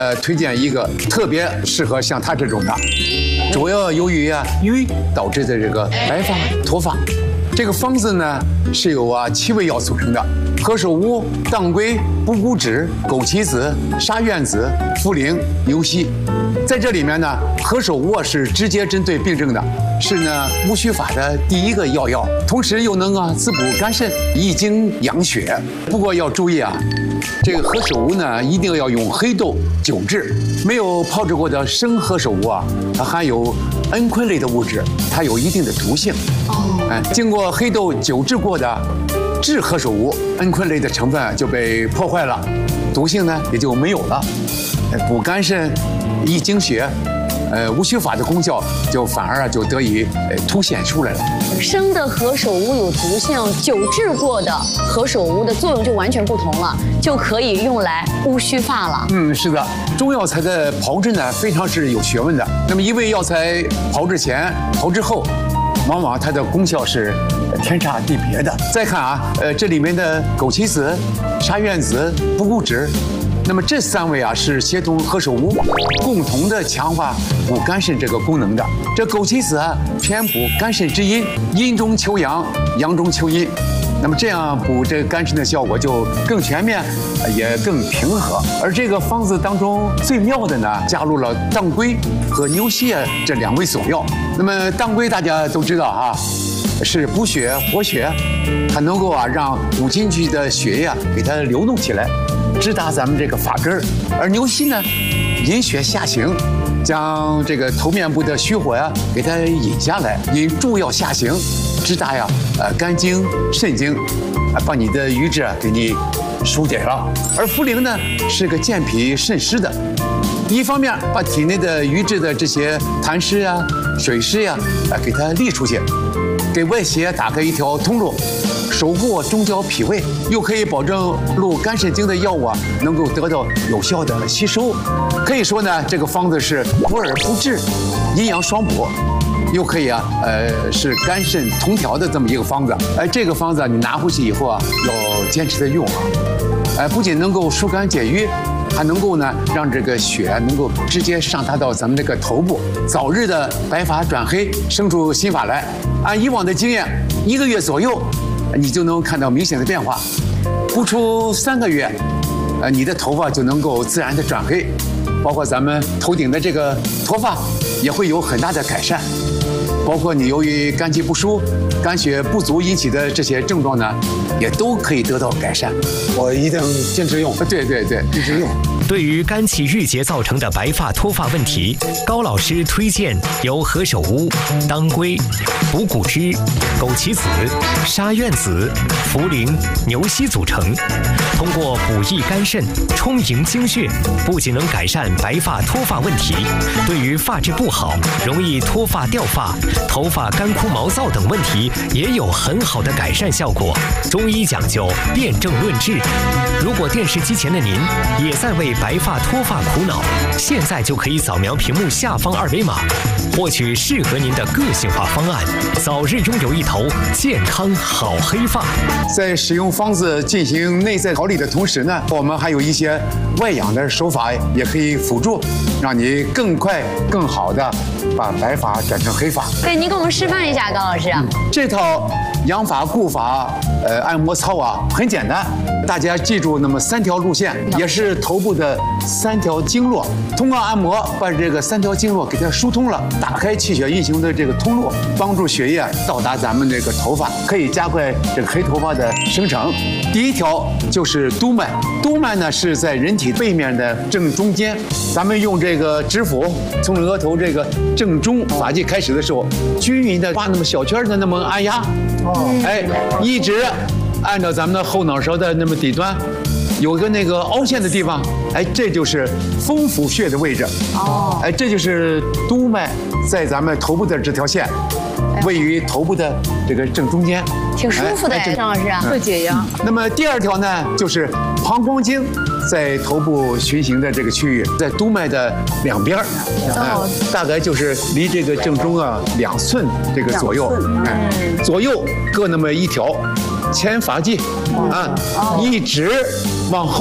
推荐一个特别适合像他这种的，主要由于瘀导致的这个白发脱发。这个方子呢是由7味药组成的：何首乌、当归、补骨脂、枸杞子、沙苑子、茯苓、牛膝。在这里面呢，何首乌是直接针对病症的，是呢乌须发的第一个药，同时又能滋补肝肾、益精养血。不过要注意这个何首乌呢一定要用黑豆久制，没有泡制过的生何首乌它含有蒽醌类的物质，它有一定的毒性。经过黑豆久制过的制何首乌，蒽醌类的成分就被破坏了，毒性呢也就没有了，补肝肾、益精血。乌须发的功效就反而就得以凸显出来了。 生的何首乌有毒性，久制过的何首乌的作用就完全不同了，就可以用来乌须发了。 是的，中药材的炮制呢非常是有学问的。那么一味药材炮制前、炮制后，往往它的功效是天差地别的。再看这里面的枸杞子、沙苑子、补骨脂。那么这3味是协同何首乌共同的强化补肝肾这个功能的。这枸杞子偏补肝肾之阴，阴中求阳，阳中求阴。那么这样补这个肝肾的效果就更全面，也更平和。而这个方子当中最妙的呢，加入了当归和牛膝这2味佐药。那么当归大家都知道是补血活血，它能够让补进去的血液给它流动起来，直达咱们这个发根儿。而牛膝呢，引血下行，将这个头面部的虚火给它引下来，引诸药下行，直达肝经、肾经，把你的瘀滞给你疏解了。而茯苓呢，是个健脾渗湿的，一方面把体内的瘀滞的这些痰湿水湿给它沥出去，给外邪打开一条通路，守护中焦脾胃，又可以保证入肝肾经的药物能够得到有效的吸收。可以说呢，这个方子是补而不滞，阴阳双补，又可以是肝肾同调的这么一个方子。这个方子你拿回去以后要坚持的用不仅能够疏肝解郁，还能够呢让这个血能够直接上达到咱们这个头部，早日的白发转黑，生出新发来。按以往的经验，1个月左右，你就能看到明显的变化。不出3个月，你的头发就能够自然的转黑，包括咱们头顶的这个脱发也会有很大的改善。包括你由于肝气不舒、肝血不足引起的这些症状呢，也都可以得到改善。 我一定坚持用。 对，一直用。 对于肝气郁结造成的白发脱发问题，高老师推荐由何首乌、当归、补骨脂、枸杞子、沙苑子、茯苓、牛膝组成。通过补益肝肾、充盈精血，不仅能改善白发脱发问题，对于发质不好、容易脱发掉发、头发干枯毛躁等问题也有很好的改善效果。中医讲究辨证论治，如果电视机前的您也在为白发脱发苦恼，现在就可以扫描屏幕下方2维码，获取适合您的个性化方案，早日拥有一头健康好黑发。 在使用方子进行内在调理的同时呢，我们还有一些外养的手法也可以辅助，让你更快更好的把白发转成黑发。 对，您给我们示范一下，高老师。 这套养发固发按摩操很简单，大家记住那么3条路线，也是头部的3条经络，通过按摩把这个3条经络给它疏通了，打开气血运行的这个通路，帮助血液到达咱们这个头发，可以加快这个黑头发的生成。第1条就是督脉，督脉呢是在人体背面的正中间，咱们用这个指腹从额头这个正中发际开始的时候，均匀的画那么小圈的那么按压，一直按照咱们的后脑勺的那么底端，有个那个凹陷的地方，这就是风府穴的位置。这就是督脉在咱们头部的这条线，位于头部的这个正中间， 挺舒服的，张老师会解压。 那么第2条呢，就是膀胱经在头部循行的这个区域，在督脉的2边，大概就是离这个正中2寸这个左右，左右各那么1条，前发际一直往后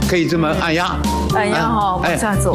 可以这么按压， 按压哈，往下走。